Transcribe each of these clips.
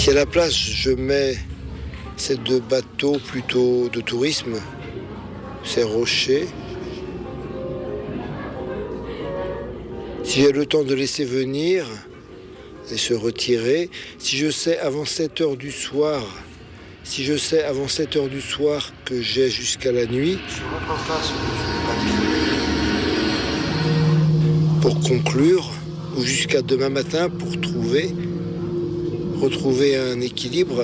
Si à la place je mets ces deux bateaux plutôt de tourisme, ces rochers, si j'ai le temps de laisser venir et se retirer, si je sais avant 7 heures du soir, que j'ai jusqu'à la nuit, sur l'autre face pour conclure, ou jusqu'à demain matin pour retrouver un équilibre.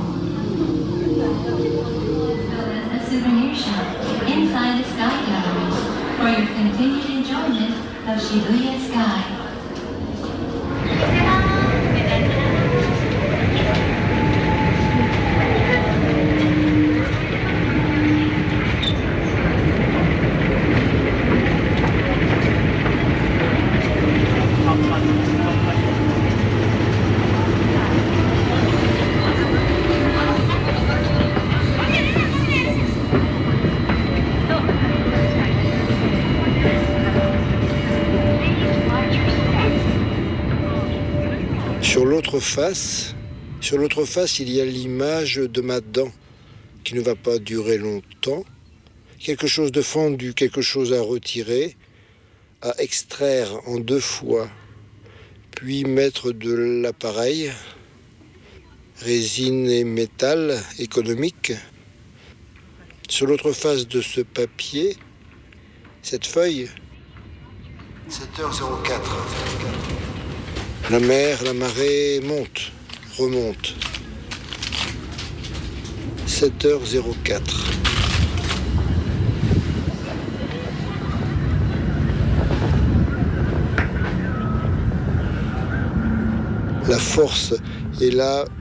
Sur l'autre face, il y a l'image de ma dent qui ne va pas durer longtemps. Quelque chose de fendu, quelque chose à retirer, à extraire en 2 fois, puis mettre de l'appareil, résine et métal économique. Sur l'autre face de ce papier, cette feuille, 7h04. La mer, la marée remonte. 7h04. La force est là